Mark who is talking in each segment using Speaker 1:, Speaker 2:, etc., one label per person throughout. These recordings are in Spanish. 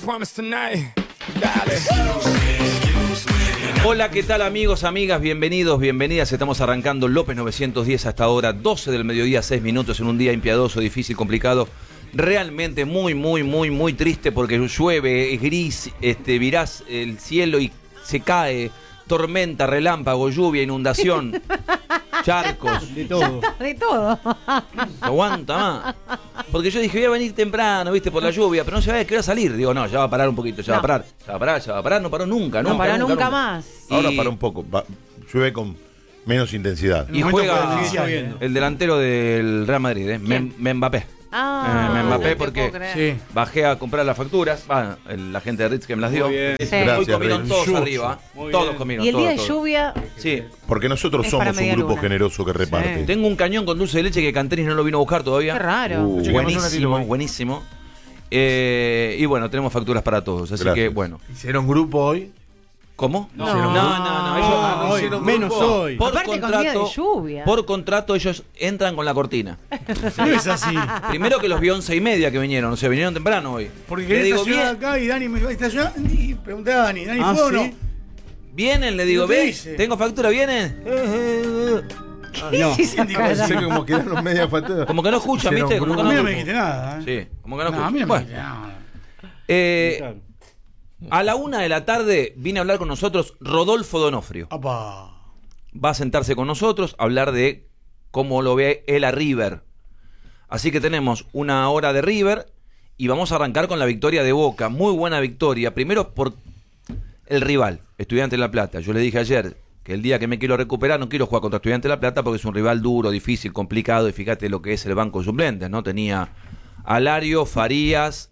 Speaker 1: Hola, ¿qué tal amigos, amigas? Bienvenidos, bienvenidas. Estamos arrancando López 910 hasta ahora, 12 del mediodía, 6 minutos en un día impiadoso, difícil, complicado. Realmente muy triste porque llueve, es gris, virás el cielo y se cae, tormenta, relámpago, lluvia, inundación, charcos.
Speaker 2: De todo.
Speaker 3: De todo.
Speaker 1: No aguanta más. Porque yo dije, voy a venir temprano, viste, por la lluvia, pero no se va a qué hora salir. Digo, no, ya va a parar un poquito, ya va a parar, no paró nunca.
Speaker 3: No paró nunca más.
Speaker 4: Ahora para un poco, llueve con menos intensidad.
Speaker 1: Y juega el delantero del Real Madrid, Mbappé. Me Mbappé porque bajé a comprar las facturas. La gente de Ritz que me las dio.
Speaker 3: Sí.
Speaker 1: Hoy comieron todos arriba. Todos comieron.
Speaker 3: Y el día de
Speaker 1: todos.
Speaker 3: lluvia.
Speaker 1: Sí.
Speaker 4: Porque nosotros
Speaker 3: Es
Speaker 4: somos
Speaker 3: para
Speaker 4: un
Speaker 3: media
Speaker 4: grupo
Speaker 3: luna.
Speaker 4: generoso que reparte.
Speaker 3: Sí.
Speaker 1: Tengo un cañón con dulce de leche que Canteris no lo vino a buscar todavía.
Speaker 3: Qué raro.
Speaker 1: Buenísimo. Y bueno, tenemos facturas para todos. Así
Speaker 4: Gracias.
Speaker 1: que bueno.
Speaker 2: ¿Hicieron grupo hoy?
Speaker 1: ¿Cómo?
Speaker 3: No.
Speaker 1: No.
Speaker 2: Hoy, menos hoy.
Speaker 3: Aparte con día de lluvia.
Speaker 1: Por contrato ellos entran con la cortina.
Speaker 2: No es así.
Speaker 1: Primero que los vi 11:30 que vinieron, o sea, vinieron temprano hoy.
Speaker 5: Porque
Speaker 1: Le
Speaker 5: quería
Speaker 1: digo,
Speaker 5: estacionar acá y Dani me iba a estacionar y pregunté a Dani, ¿puedo o no?
Speaker 2: ¿sí?
Speaker 1: ¿Vienen? Le digo,
Speaker 5: ¿Qué
Speaker 1: ¿ves?
Speaker 5: dice?
Speaker 1: ¿Tengo factura? ¿Vienen?
Speaker 3: ¿Qué es esa cara?
Speaker 2: Sé que como quedaron media factura.
Speaker 1: Como que no escuchan, ¿viste? Como que
Speaker 5: A mí no
Speaker 1: no
Speaker 5: me dijiste nada, ¿eh?
Speaker 1: Sí, como que no
Speaker 5: No, a mí
Speaker 1: escuchan.
Speaker 5: no me
Speaker 1: Bueno,
Speaker 5: dijiste nada.
Speaker 1: a la 1:00 p.m. vine a hablar con nosotros Rodolfo Donofrio.
Speaker 5: Apa.
Speaker 1: Va a sentarse con nosotros a hablar de cómo lo ve él a River. Así que tenemos una hora de River y vamos a arrancar con la victoria de Boca. Muy buena victoria. Primero por el rival, Estudiantes de La Plata. Yo le dije ayer que el día que me quiero recuperar no quiero jugar contra Estudiantes de La Plata porque es un rival duro, difícil, complicado. Y fíjate lo que es el banco de suplentes, ¿no? Tenía Alario, Farías,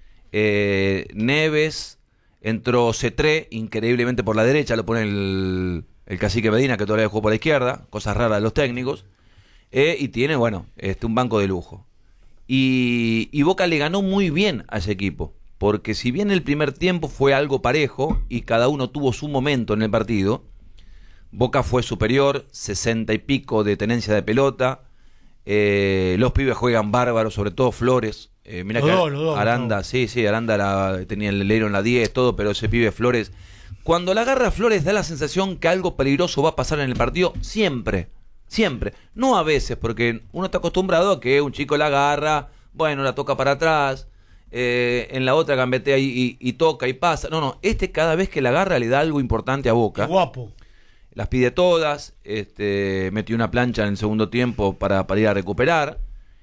Speaker 1: Neves, entró Cetré, increíblemente por la derecha, lo pone el cacique Medina, que todavía jugó por la izquierda, cosas raras de los técnicos, y tiene, bueno, un banco de lujo. Y Boca le ganó muy bien a ese equipo, porque si bien el primer tiempo fue algo parejo y cada uno tuvo su momento en el partido, Boca fue superior, 60 y pico de tenencia de pelota, los pibes juegan bárbaros, sobre todo Flores. Mirá
Speaker 5: Los
Speaker 1: que
Speaker 5: dos,
Speaker 1: Aranda, sí, Aranda tenía el lero en la 10, todo, pero ese pibe Flores, cuando la agarra Flores da la sensación que algo peligroso va a pasar en el partido, siempre, no a veces, porque uno está acostumbrado a que un chico la agarra, bueno, la toca para atrás, en la otra gambetea y toca y pasa, no, cada vez que la agarra le da algo importante a Boca.
Speaker 5: Guapo.
Speaker 1: Las pide todas, metió una plancha en el segundo tiempo para ir a recuperar.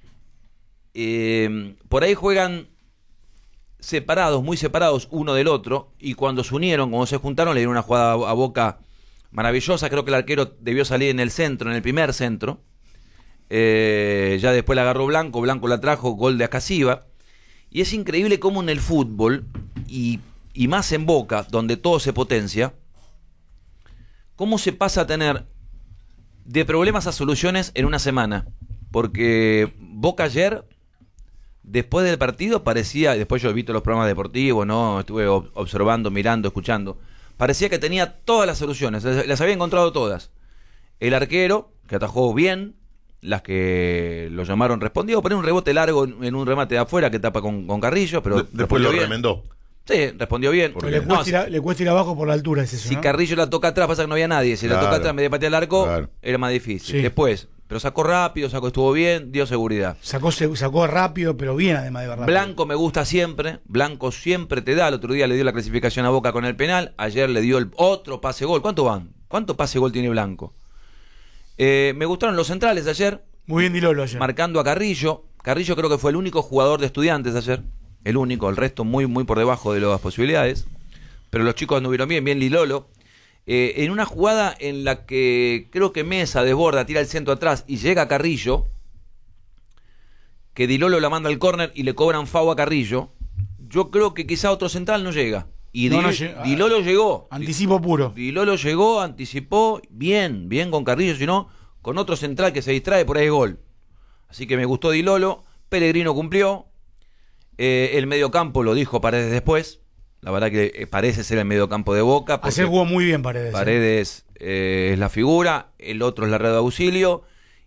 Speaker 1: Por ahí juegan separados, muy separados uno del otro, y cuando se unieron, cuando se juntaron, le dieron una jugada a Boca maravillosa. Creo que el arquero debió salir en el centro, en el primer centro. Ya después la agarró Blanco la trajo, gol de Acasiva. Y es increíble cómo en el fútbol, y más en Boca, donde todo se potencia, cómo se pasa a tener de problemas a soluciones en una semana. Porque Boca ayer, después del partido, parecía, después yo he visto los programas deportivos, ¿no? Estuve observando, mirando, escuchando, parecía que tenía todas las soluciones, las había encontrado todas. El arquero, que atajó bien, las que lo llamaron respondió, poner un rebote largo en un remate de afuera que tapa con Carrillo, pero
Speaker 4: Después lo
Speaker 1: bien.
Speaker 4: remendó.
Speaker 1: Sí, respondió bien.
Speaker 5: Pero le cuesta ir abajo por la altura, es eso,
Speaker 1: Si
Speaker 5: ¿no?
Speaker 1: Carrillo la toca atrás, pasa que no había nadie. Si la
Speaker 4: Claro.
Speaker 1: toca atrás, en vez de patear el arco,
Speaker 4: Claro.
Speaker 1: era más difícil.
Speaker 5: Sí.
Speaker 1: Después, pero sacó rápido, estuvo bien, dio seguridad.
Speaker 5: Sacó rápido, pero bien además de rápido.
Speaker 1: Blanco me gusta siempre, Blanco siempre te da. El otro día le dio la clasificación a Boca con el penal, ayer le dio el otro pase gol. ¿Cuánto van? ¿Cuánto pase gol tiene Blanco? Me gustaron los centrales ayer,
Speaker 5: Muy bien Dilolo ayer.
Speaker 1: marcando a Carrillo. Carrillo creo que fue el único jugador de Estudiantes ayer, el único, el resto muy por debajo de las posibilidades. Pero los chicos anduvieron bien Lilolo. En una jugada en la que creo que Mesa desborda, tira el centro atrás y llega a Carrillo, que Dilolo la manda al córner y le cobran FAU a Carrillo. Yo creo que quizá otro central no llega. Y Dilolo llegó.
Speaker 5: Anticipo puro.
Speaker 1: Dilolo llegó, anticipó, bien con Carrillo, si no, con otro central que se distrae, por ahí es gol. Así que me gustó Dilolo, Pellegrino cumplió, el mediocampo lo dijo Paredes después, la verdad que parece ser el mediocampo de Boca.
Speaker 5: Ayer jugó muy bien Paredes.
Speaker 1: Paredes es la figura, el otro es la red de auxilio,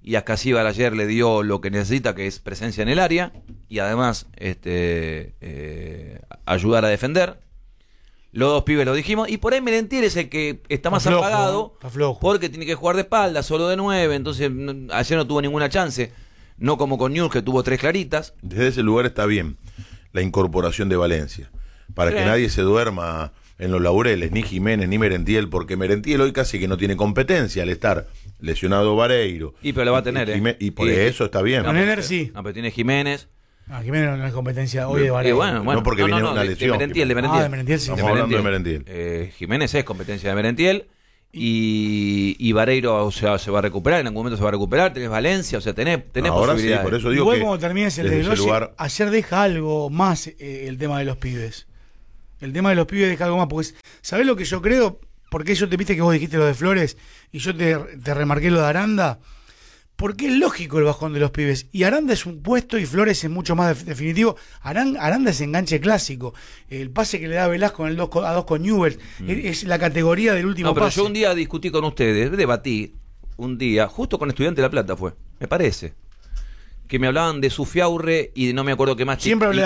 Speaker 1: y Ascasíbar ayer le dio lo que necesita, que es presencia en el área y además ayudar a defender. Los dos pibes lo dijimos, y por ahí Merentiel es el que está más
Speaker 5: flojo,
Speaker 1: apagado,
Speaker 5: está flojo.
Speaker 1: porque tiene que jugar de espalda, solo de 9, entonces ayer no tuvo ninguna chance, no como con Newell's, que tuvo 3 claritas.
Speaker 4: Desde ese lugar está bien la incorporación de Valencia, para que nadie se duerma en los laureles, ni Jiménez ni Merentiel, porque Merentiel hoy casi que no tiene competencia al estar lesionado Vareiro.
Speaker 1: Y pero lo va a tener,
Speaker 4: Y por eso está bien.
Speaker 5: Con Ener sí.
Speaker 1: No, pero tiene Jiménez.
Speaker 5: Jiménez no es competencia hoy de
Speaker 1: Y
Speaker 5: Vareiro.
Speaker 1: bueno,
Speaker 4: No, porque viene una
Speaker 1: de
Speaker 4: lesión.
Speaker 1: Merentiel, de
Speaker 5: Ah, de Merentiel sí.
Speaker 4: Estamos hablando de Merentiel.
Speaker 1: Jiménez es competencia de Merentiel. Y Vareiro, o sea, se va a recuperar, en algún momento se va a recuperar. Tenés Valencia, o sea, tenés
Speaker 4: Ahora sí,
Speaker 1: posibilidades.
Speaker 4: por eso digo
Speaker 5: Igual
Speaker 4: que
Speaker 5: cuando termines el
Speaker 4: desde ese
Speaker 5: desglose,
Speaker 4: lugar,
Speaker 5: ayer deja algo más el tema de los pibes. El tema de los pibes deja algo más, porque ¿sabés lo que yo creo? Porque yo te viste que vos dijiste lo de Flores y yo te remarqué lo de Aranda. Porque es lógico el bajón de los pibes. Y Aranda es un puesto y Flores es mucho más definitivo. Aranda es enganche clásico. El pase que le da Velasco en el 2 a 2 con Newell's es la categoría del último
Speaker 1: No, pero
Speaker 5: pase.
Speaker 1: yo un día discutí con ustedes, debatí un día, justo con Estudiante de La Plata fue, me parece, que me hablaban de Sufiaurre y de no me acuerdo qué más.
Speaker 5: Siempre hablé